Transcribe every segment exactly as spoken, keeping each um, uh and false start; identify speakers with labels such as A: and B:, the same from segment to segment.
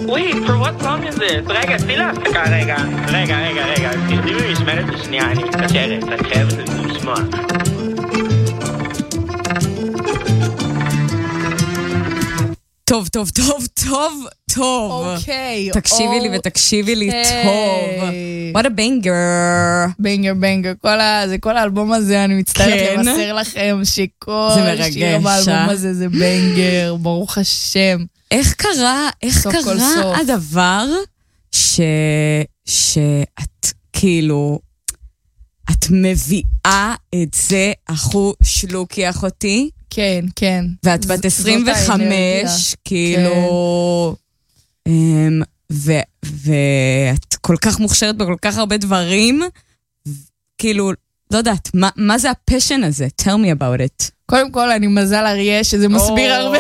A: Wait, for what song is this? רגע, תני לה הפסקה, רגע. רגע, רגע, רגע. תרדי במשמרת בשנייה, אני מתקשרת. את חייבת לשמוע.
B: טוב, טוב, טוב, טוב, טוב.
C: אוקיי.
B: תקשיבי לי ותקשיבי לי טוב. What a banger.
C: בנגר, בנגר. כל ה... זה כל האלבום הזה, אני מצטערת לבשר לכם שכל שיר באלבום הזה זה בנגר, ברוך השם.
B: איך קרה, איך קרה הדבר ש... שאת כאילו, את מביאה את זה, אחו שלוקי אחותי?
C: כן, כן.
B: ואת בת עשרים וחמש, כאילו, ואת כל כך מוכשרת בכל כך הרבה דברים, כאילו, לא יודעת, מה זה הפשן הזה? Tell me about it.
C: קודם כל, אני מזל אריה, שזה מסביר הרבה.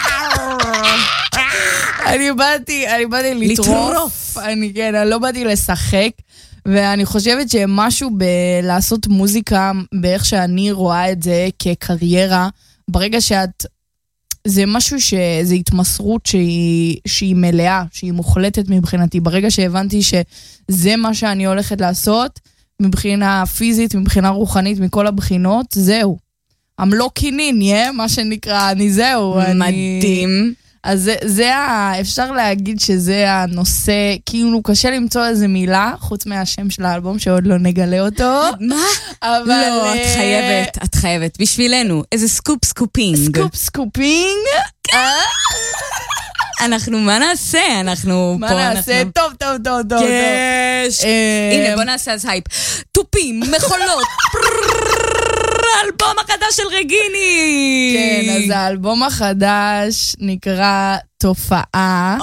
C: אני באתי, אני באתי לטרוף. אני, כן, אני לא באתי לשחק, ואני חושבת שמשהו בלעשות מוזיקה, באיך שאני רואה את זה כקריירה, ברגע שאת, זה משהו שזה התמסרות שהיא, שהיא מלאה, שהיא מוחלטת מבחינתי. ברגע שהבנתי שזה מה שאני הולכת לעשות, מבחינה פיזית, מבחינה רוחנית, מכל הבחינות, זהו. עמלו כינין, יהיה מה שנקרא, אני זהו.
B: מדהים.
C: אני... אז זה, זה ה... אפשר להגיד שזה הנושא, כאילו קשה למצוא איזה מילה, חוץ מהשם של האלבום שעוד לא נגלה אותו.
B: מה?
C: אבל...
B: לא, את חייבת, את חייבת. בשבילנו, איזה סקופ סקופינג.
C: סקופ סקופינג?
B: אנחנו, מה נעשה? אנחנו
C: מה
B: פה,
C: נעשה?
B: אנחנו...
C: טוב, טוב, טוב, טוב.
B: יש. הנה, בוא נעשה אז הייפ. טופים, מחולות, האלבום החדש של רגיני.
C: כן, אז האלבום החדש נקרא תופעה,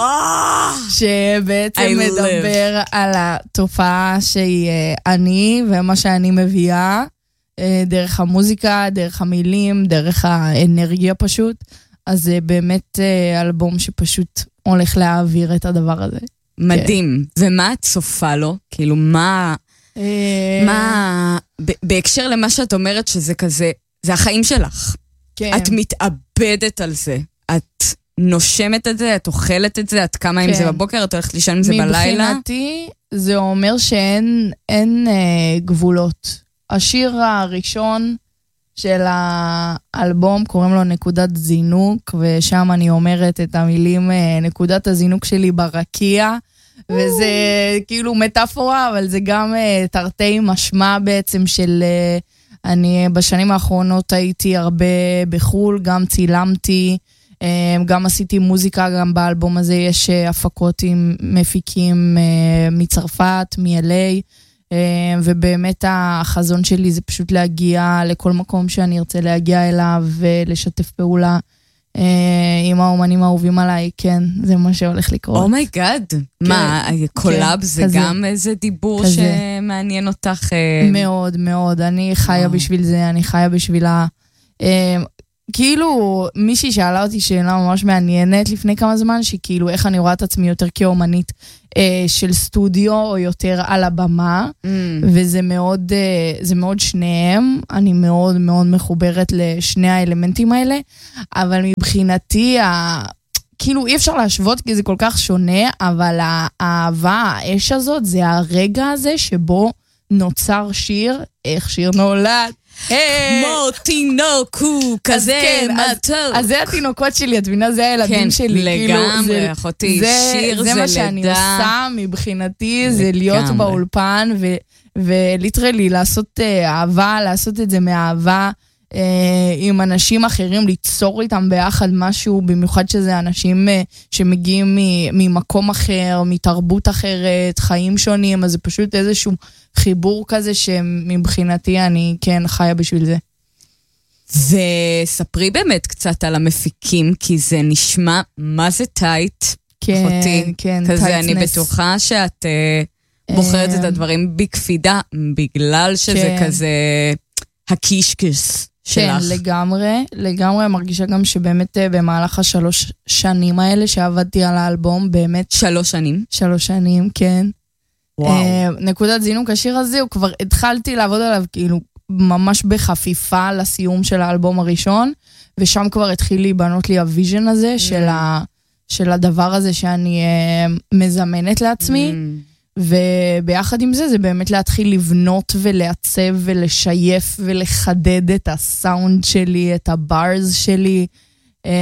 C: שבעצם מדבר על התופעה שהיא אני, ומה שאני מביאה, דרך המוזיקה, דרך המילים, דרך האנרגיה פשוט. אז זה באמת אלבום שפשוט הולך להעביר את הדבר הזה.
B: מדהים. ומה את צופה לו? כאילו, מה... מה, בהקשר למה שאת אומרת שזה כזה, זה החיים שלך.
C: כן.
B: את מתאבדת על זה. את נושמת את זה, את אוכלת את זה, את קמה עם זה בבוקר, את הולכת לישון עם זה בלילה.
C: מבחינתי, זה אומר שאין אין, אה, גבולות. השיר הראשון של האלבום קוראים לו נקודת זינוק, ושם אני אומרת את המילים, נקודת הזינוק שלי ברקיע, וזה כאילו מטאפורה, אבל זה גם תרתי משמע בעצם של... אני בשנים האחרונות הייתי הרבה בחול, גם צילמתי, גם עשיתי מוזיקה, גם באלבום הזה יש הפקות עם מפיקים מצרפת, מ-אל איי, ובאמת החזון שלי זה פשוט להגיע לכל מקום שאני ארצה להגיע אליו, ולשתף פעולה עם האומנים האהובים עליי, כן, זה מה שהולך לקרות.
B: אומייגאד, מה, קולאב זה גם איזה דיבור שמעניין אותך?
C: מאוד, מאוד, אני חיה בשביל זה, אני חיה בשבילה. כאילו, מישהי שאלה אותי שאלה ממש מעניינת לפני כמה זמן, שכאילו איך אני רואה את עצמי יותר כאומנית אה, של סטודיו, או יותר על הבמה, mm. וזה מאוד, אה, זה מאוד שניהם, אני מאוד מאוד מחוברת לשני האלמנטים האלה, אבל מבחינתי, ה... כאילו אי אפשר להשוות כי זה כל כך שונה, אבל האהבה, האש הזאת, זה הרגע הזה שבו נוצר שיר, איך שיר נולד,
B: כמו תינוקו, כזה מתוק.
C: אז זה התינוקות שלי, את מבינה, זה הילדים שלי.
B: לגמרי, אחותי, שיר זה לידה.
C: זה מה שאני עושה מבחינתי, זה להיות באולפן, וליטרלי לעשות אהבה, לעשות את זה מאהבה, עם אנשים אחרים, ליצור איתם ביחד משהו, במיוחד שזה אנשים שמגיעים ממקום אחר, מתרבות אחרת, חיים שונים, אז זה פשוט איזשהו חיבור כזה שמבחינתי אני כן חיה בשביל זה.
B: וספרי באמת קצת על המפיקים, כי זה נשמע מה זה טייט,
C: כן,
B: אחותי.
C: כן,
B: כזה
C: טייטנס.
B: אני בטוחה שאת בוחרת את הדברים בקפידה, בגלל שזה כזה הקישקס.
C: כן, לגמרי, לגמרי מרגישה גם שבאמת במהלך השלוש שנים האלה שעבדתי על האלבום, באמת...
B: שלוש שנים?
C: שלוש שנים, כן.
B: וואו.
C: נקודת זינוק, השיר הזה, הוא כבר התחלתי לעבוד עליו כאילו ממש בחפיפה לסיום של האלבום הראשון, ושם כבר התחיל להיבנות לי הוויז'ן הזה של, ה, של הדבר הזה שאני uh, מזמנת לעצמי, mm. וביחד עם זה, זה באמת להתחיל לבנות ולעצב ולשייף ולחדד את הסאונד שלי, את הברז שלי. Uh,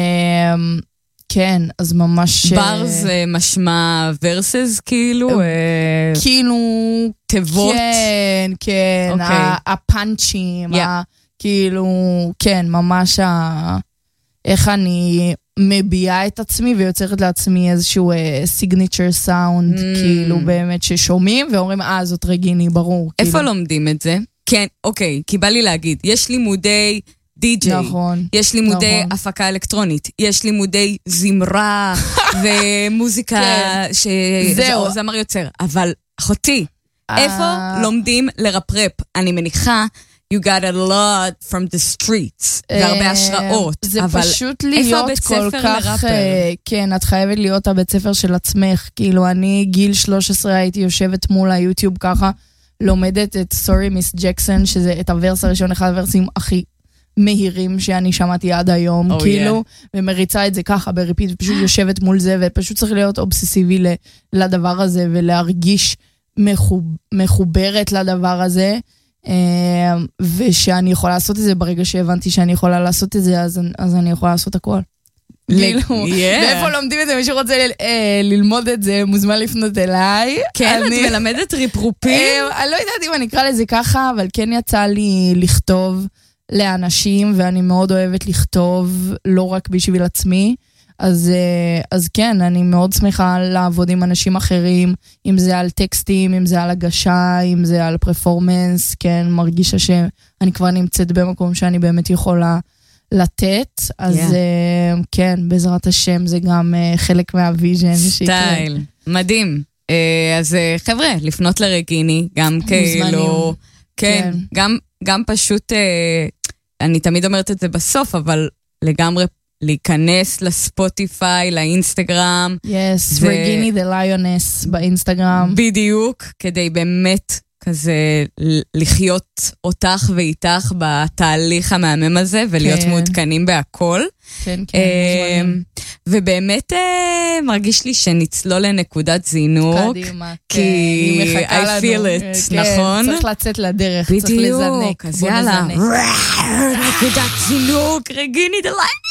C: כן, אז ממש...
B: ברז uh, משמע ורסס כאילו? Uh,
C: כאילו...
B: תיבות?
C: כן, כן, okay. הפאנצ'ים, yeah. ה, כאילו, כן, ממש ה, איך אני מביעה את עצמי ויוצרת לעצמי איזשהו סיגניצ'ר uh, סאונד, mm. כאילו באמת ששומעים ואומרים, אה, זאת רגיני, ברור.
B: איפה
C: כאילו.
B: לומדים את זה? כן, אוקיי, כי בא לי להגיד, יש לימודי... די-ג'יי, נכון, יש לימודי נכון. הפקה אלקטרונית, יש לימודי זמרה ומוזיקה כן. שזהו, זמר יוצר, אבל אחותי, איפה לומדים לרפרפ? אני מניחה, you got a lot from the streets, והרבה השראות,
C: זה
B: אבל
C: פשוט להיות כל כך, כן, את חייבת להיות הבית ספר של עצמך, כאילו אני גיל שלוש עשרה הייתי יושבת מול היוטיוב ככה, לומדת את Sorry Miss Jackson, שזה את הוורס הראשון, אחד הוורסים הכי מהירים שאני שמעתי עד היום, oh, כאילו, yeah. ומריצה את זה ככה בריפיט, ופשוט יושבת מול זה, ופשוט צריך להיות אובססיבי לדבר הזה, ולהרגיש מחוב, מחוברת לדבר הזה, ושאני יכולה לעשות את זה ברגע שהבנתי שאני יכולה לעשות את זה, אז, אז אני יכולה לעשות הכל. כאילו, ואיפה לומדים את זה? מי שרוצה ללמוד את זה, מוזמן לפנות אליי.
B: כן, את מלמדת ריפרופים?
C: אני לא יודעת אם אני אקרא לזה ככה, אבל כן יצא לי לכתוב לאנשים, ואני מאוד אוהבת לכתוב, לא רק בשביל עצמי, אז, אז כן, אני מאוד שמחה לעבוד עם אנשים אחרים, אם זה על טקסטים, אם זה על הגשה, אם זה על פרפורמנס, כן, מרגישה שאני כבר נמצאת במקום שאני באמת יכולה לתת, אז yeah. כן, בעזרת השם זה גם חלק מהוויז'ן.
B: סטייל, מדהים. אז חבר'ה, לפנות לרגיני, גם כאילו, כן, כן. גם, גם פשוט, אני תמיד אומרת את זה בסוף, אבל לגמרי להיכנס לספוטיפיי, לאינסטגרם.
C: Yes, רגיני the lioness באינסטגרם.
B: בדיוק, כדי באמת כזה לחיות אותך ואיתך בתהליך המהמם הזה, ולהיות כן. מעודכנים בהכל.
C: כן, כן.
B: ובאמת מרגיש לי שנצלול לנקודת זינוק.
C: קדימה,
B: כי
C: כן.
B: I feel it,
C: כן,
B: נכון?
C: צריך לצאת לדרך,
B: בדיוק,
C: צריך לזנק.
B: אז יאללה. נקודת זינוק, רגיני the light.